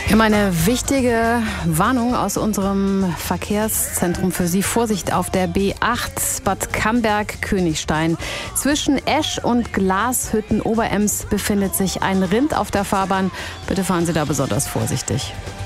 Wir haben eine wichtige Warnung aus unserem Verkehrszentrum für Sie. Vorsicht auf der B8 Bad Camberg-Königstein. Zwischen Esch und Glashütten Oberems befindet sich ein Rind auf der Fahrbahn. Bitte fahren Sie da besonders vorsichtig.